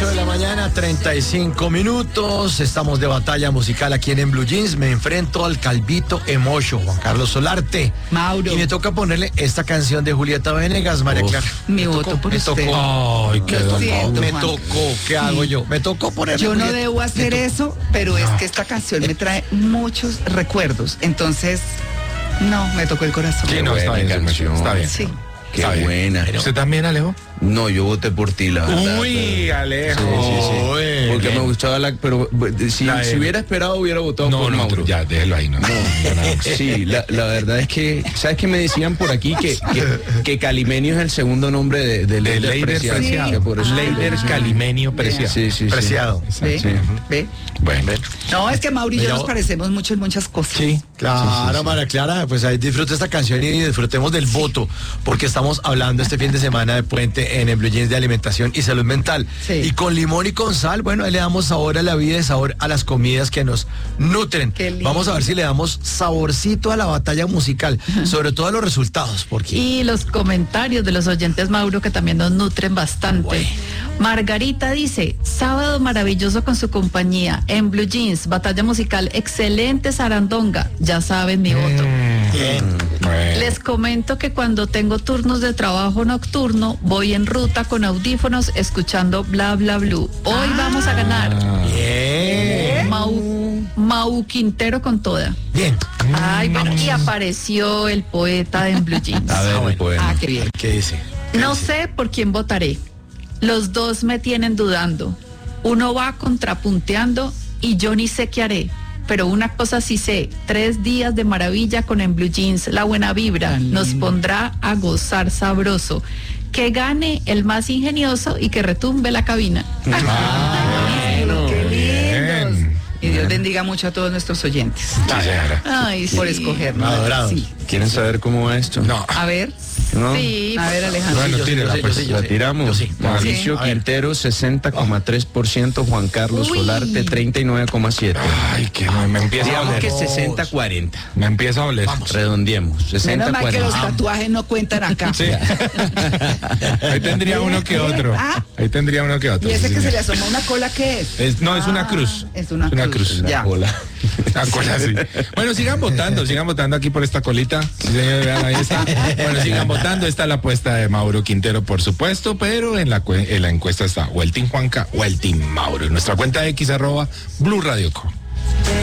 8 de la mañana, 35 minutos. Estamos de batalla musical aquí en Blue Jeans. Me enfrento al Calvito Emocho, Juan Carlos Solarte. Mauro. Y me toca ponerle esta canción de Julieta Venegas, María Clara. Mi voto por usted. Ay, qué Lo siento, me Juan. tocó. ¿Qué hago yo? Me tocó ponerle. Yo no Julieta. debo hacer eso, pero es que esta canción me trae muchos recuerdos. Entonces, no, me tocó el corazón. Sí, no, está bien, canción. está bien. Sí. Qué Está bien. buena. ¿Usted también, Alejo? No, yo voté por ti, la verdad. Uy, Alejo. Sí. Porque me gustaba pero si hubiera esperado, hubiera votado por Mauro. Ya, déjelo ahí, no. Sí, la verdad es que, ¿sabes qué me decían por aquí? Que Calimenio es el segundo nombre de Leider Preciado. que por eso- Leider Calimenio Preciado. Sí. Preciado. ¿Ve? Sí. ¿Ve? Bueno. No, es que Mauro y yo Mira, nos parecemos mucho en muchas cosas. Sí. Claro, María Clara, pues ahí disfrute esta canción y disfrutemos del voto, porque estamos hablando este fin de semana de puente en el Blue Jeans de alimentación y salud mental. Sí. Y con limón y con sal, bueno, ahí le damos sabor a la vida y sabor a las comidas que nos nutren. Qué lindo. Vamos a ver si le damos saborcito a la batalla musical, sobre todo a los resultados, porque... Y los comentarios de los oyentes, Mauro, que también nos nutren bastante. Bueno. Margarita dice, sábado maravilloso con su compañía, en Blue Jeans, batalla musical, excelente zarandonga, ya saben mi voto. Bien. Bueno. Les comento que cuando tengo turnos de trabajo nocturno, voy en ruta con audífonos escuchando Bla Bla Blue. Hoy vamos a ganar. Bien. Mau Quintero con toda. Bien. Ay, bueno, y apareció el poeta en Blue Jeans. A ver, bueno. poema. Ah, qué bien. ¿Qué dice? No sé por quién votaré. Los dos me tienen dudando. Uno va contrapunteando y yo ni sé qué haré. Pero una cosa sí sé, 3 días de maravilla con En Blue Jeans. La buena vibra Tan nos lindo. pondrá a gozar sabroso. Que gane el más ingenioso y que retumbe la cabina. Qué lindos. Bien. Y Dios bendiga mucho a todos nuestros oyentes Sí, señora. Ay, sí. por escogernos. Adorado. Sí. ¿Quieren saber cómo va esto? No. A ver, ¿No? Sí. a ver, Alejandro. Bueno, Yo sí, tírela, yo sí, pues. yo sí, yo La sí. tiramos. Yo sí. Mauricio Sí. A ver. Quintero, 60,3%. Juan Carlos Uy. Solarte, 39,7%. Ay, que me empieza a Digamos que oler. 60-40. Me empieza a oler. Redondeemos. Menos mal que los 60-40. tatuajes no cuentan acá. Sí. Ahí tendría uno que otro. Ah. Ahí tendría uno que otro. Y ese sí, que se señor. le asoma una cola, ¿qué es? No, es una cruz. Es una cruz. Ya. Hola. Una cola así. Bueno, sigan votando aquí por esta colita. Sí, señor, vean, ahí está. Bueno, sigan votando. Está la apuesta de Mauro Quintero, por supuesto, pero en la encuesta está o el Team Juanca o el Team Mauro. En nuestra cuenta X @Blue Radio Co.